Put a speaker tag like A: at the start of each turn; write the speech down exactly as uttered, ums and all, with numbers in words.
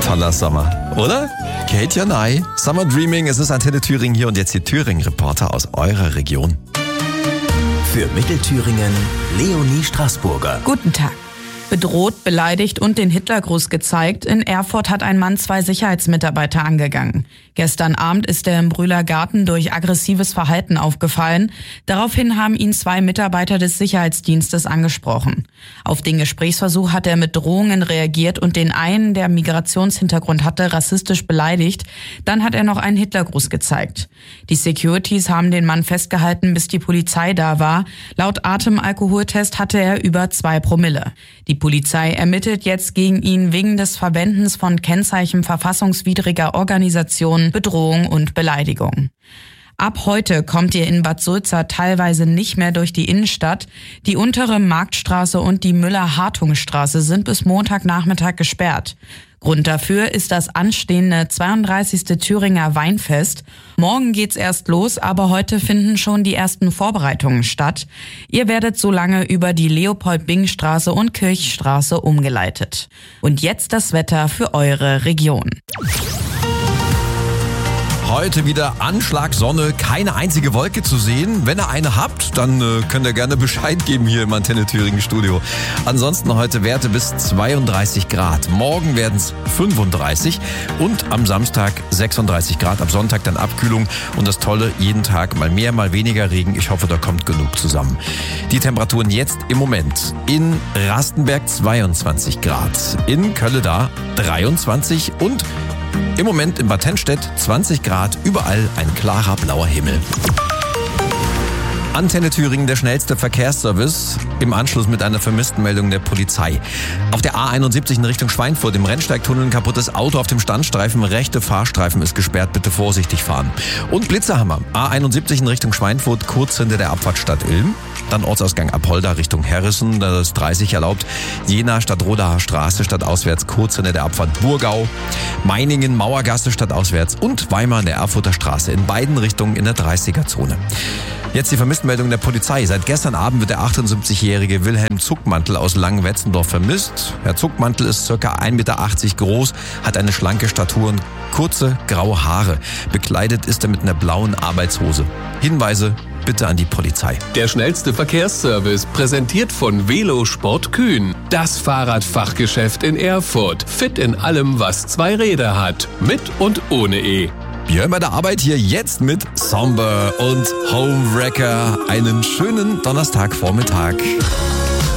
A: Toller Sommer, oder? Kate Janai, Summer Dreaming, es ist Antenne Thüringen hier und jetzt die Thüringen-Reporter aus eurer Region.
B: Für Mittelthüringen, Leonie Straßburger.
C: Guten Tag. Bedroht, beleidigt und den Hitlergruß gezeigt. In Erfurt hat ein Mann zwei Sicherheitsmitarbeiter angegangen. Gestern Abend ist er im Brühler Garten durch aggressives Verhalten aufgefallen. Daraufhin haben ihn zwei Mitarbeiter des Sicherheitsdienstes angesprochen. Auf den Gesprächsversuch hat er mit Drohungen reagiert und den einen, der Migrationshintergrund hatte, rassistisch beleidigt. Dann hat er noch einen Hitlergruß gezeigt. Die Securities haben den Mann festgehalten, bis die Polizei da war. Laut Atemalkoholtest hatte er über zwei Promille. Die Polizei ermittelt jetzt gegen ihn wegen des Verwendens von Kennzeichen verfassungswidriger Organisationen, Bedrohung und Beleidigung. Ab heute kommt ihr in Bad Sulza teilweise nicht mehr durch die Innenstadt. Die untere Marktstraße und die Müller-Hartung-Straße sind bis Montagnachmittag gesperrt. Grund dafür ist das anstehende zweiunddreißigste Thüringer Weinfest. Morgen geht's erst los, aber heute finden schon die ersten Vorbereitungen statt. Ihr werdet so lange über die Leopold-Bing-Straße und Kirchstraße umgeleitet. Und jetzt das Wetter für eure Region.
A: Heute wieder Anschlag Sonne, keine einzige Wolke zu sehen. Wenn ihr eine habt, dann äh, könnt ihr gerne Bescheid geben hier im Antenne Thüringen Studio. Ansonsten heute Werte bis zweiunddreißig Grad. Morgen werden es fünfunddreißig und am Samstag sechsunddreißig Grad. Ab Sonntag dann Abkühlung und das Tolle, jeden Tag mal mehr, mal weniger Regen. Ich hoffe, da kommt genug zusammen. Die Temperaturen jetzt im Moment in Rastenberg zweiundzwanzig Grad, in Kölleda dreiundzwanzig und im Moment in Bad Tennstedt zwanzig Grad, überall ein klarer blauer Himmel. Antenne Thüringen, der schnellste Verkehrsservice, im Anschluss mit einer Vermisstenmeldung der Polizei. Auf der A einundsiebzig in Richtung Schweinfurt, im Rennsteigtunnel ein kaputtes Auto auf dem Standstreifen, rechte Fahrstreifen ist gesperrt, bitte vorsichtig fahren. Und Blitzerhammer, A einundsiebzig in Richtung Schweinfurt, kurz hinter der Abfahrt Stadt Ilm. Dann Ortsausgang Apolda Richtung Herrissen, da ist dreißig erlaubt. Jena Stadt Rodacher Straße stadtauswärts, kurz hinter der Abfahrt Burgau. Meiningen Mauergasse stadtauswärts und Weimar in der Erfurter Straße, in beiden Richtungen in der dreißiger-Zone. Jetzt die Vermisstenmeldung der Polizei. Seit gestern Abend wird der achtundsiebzigjährige Wilhelm Zuckmantel aus Langenwetzendorf vermisst. Herr Zuckmantel ist ca. ein Meter achtzig groß, hat eine schlanke Statur und kurze graue Haare. Bekleidet ist er mit einer blauen Arbeitshose. Hinweise bitte an die Polizei.
D: Der schnellste Verkehrsservice, präsentiert von Velosport Kühn. Das Fahrradfachgeschäft in Erfurt. Fit in allem, was zwei Räder hat. Mit und ohne E.
A: Wir hören bei der Arbeit hier jetzt mit Somber und Homewrecker. Einen schönen Donnerstagvormittag.